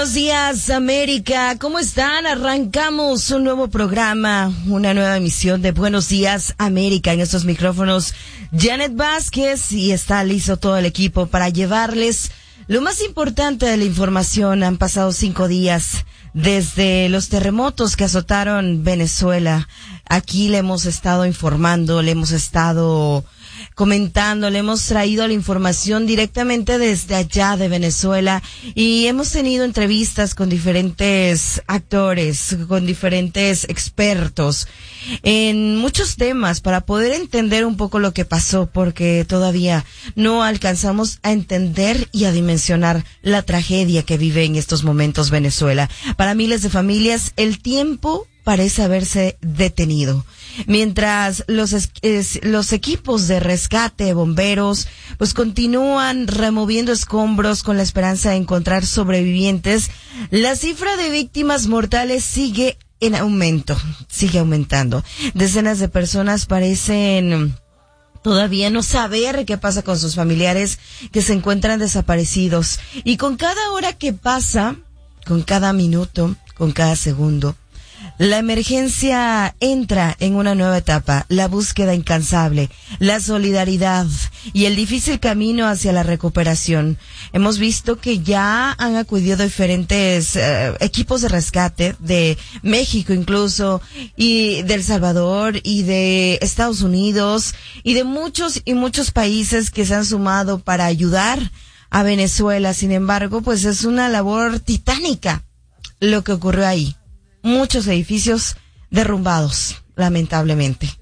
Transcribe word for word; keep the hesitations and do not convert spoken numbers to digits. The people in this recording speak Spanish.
Buenos días, América. ¿Cómo están? Arrancamos un nuevo programa, una nueva emisión de Buenos Días, América. En estos micrófonos, Janet Vázquez, y está listo todo el equipo para llevarles lo más importante de la información. Han pasado cinco días desde los terremotos que azotaron Venezuela. Aquí le hemos estado informando, le hemos estado comentando, le hemos traído la información directamente desde allá de Venezuela, y hemos tenido entrevistas con diferentes actores, con diferentes expertos en muchos temas para poder entender un poco lo que pasó, porque todavía no alcanzamos a entender y a dimensionar la tragedia que vive en estos momentos Venezuela. Para miles de familias, el tiempo parece haberse detenido. Mientras los es, los equipos de rescate, bomberos, pues continúan removiendo escombros con la esperanza de encontrar sobrevivientes, la cifra de víctimas mortales sigue en aumento, sigue aumentando. Decenas de personas parecen todavía no saber qué pasa con sus familiares que se encuentran desaparecidos. Y con cada hora que pasa, con cada minuto, con cada segundo, la emergencia entra en una nueva etapa, la búsqueda incansable, la solidaridad y el difícil camino hacia la recuperación. Hemos visto que ya han acudido diferentes uh, equipos de rescate de México incluso, y de El Salvador y de Estados Unidos y de muchos y muchos países que se han sumado para ayudar a Venezuela. Sin embargo, pues es una labor titánica lo que ocurrió ahí. Muchos edificios derrumbados, lamentablemente.